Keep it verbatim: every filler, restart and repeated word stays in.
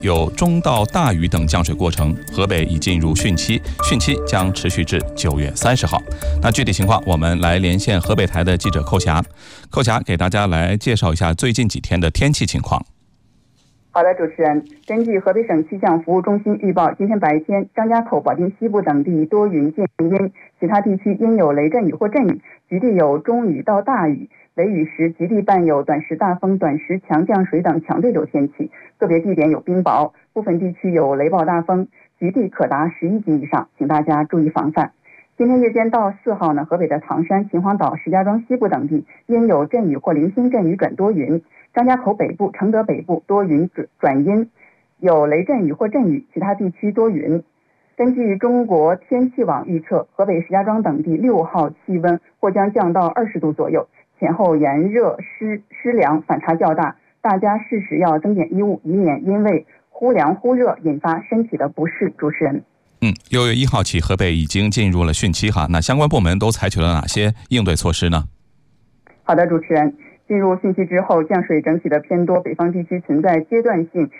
有中到大雨等降水过程，河北已进入汛期，汛期将持续至九月三十号。那具体情况，我们来连线河北台的记者寇霞。寇霞给大家来介绍一下最近几天的天气情况。 好的，主持人，根据河北省气象服务中心预报，今天白天张家口、保定西部等地多云见阴，其他地区阴有雷阵雨或阵雨，局地有中雨到大雨。雷雨时，局地伴有短时大风、短时强降水等强对流天气，个别地点有冰雹，部分地区有雷暴大风，局地可达十一级以上，请大家注意防范。今天夜间到四号呢，河北的唐山、秦皇岛、石家庄西部等地阴有阵雨或零星阵雨转多云，张家口北部、承德北部多云转阴，有雷阵雨或阵雨，其他地区多云。根据中国天气网预测，河北石家庄等地六号气温或将降到二十度左右，前后炎热湿湿凉反差较大，大家适时要增减衣物，以免因为忽凉忽热引发身体的不适。主持人， 嗯，六月一号起，河北已经进入了汛期哈，那相关部门都采取了哪些应对措施呢？ 好的，主持人，进入汛期之后，降水整体的偏多，北方地区存在阶段性